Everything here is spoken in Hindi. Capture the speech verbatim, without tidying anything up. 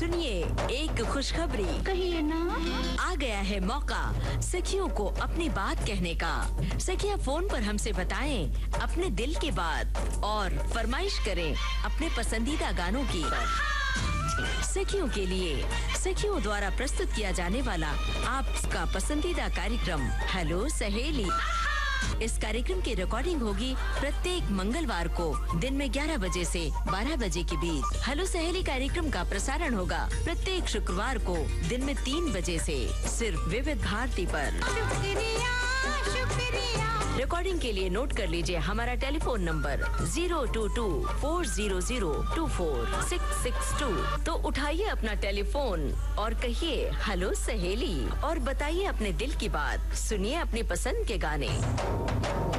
सुनिए एक खुशखबरी। कहिए ना। आ गया है मौका सखियों को अपनी बात कहने का। सखियां फोन पर हमसे बताएं अपने दिल की बात और फरमाइश करें अपने पसंदीदा गानों की। सखियों के लिए सखियों द्वारा प्रस्तुत किया जाने वाला आपका पसंदीदा कार्यक्रम हेलो सहेली। इस कार्यक्रम की रिकॉर्डिंग होगी प्रत्येक मंगलवार को दिन में ग्यारह बजे से बारह बजे के बीच। हेलो सहेली कार्यक्रम का प्रसारण होगा प्रत्येक शुक्रवार को दिन में तीन बजे से सिर्फ विविध भारती पर। शुक्रिया शुक्रिया। रिकॉर्डिंग के लिए नोट कर लीजिए हमारा telephone number zero to to four zero zero to four six six to. तो उठाइए अपना टेलीफोन और कहिए हेलो सहेली और बताइए अपने दिल की बात। सुनिए अपनी पसंद के गाने।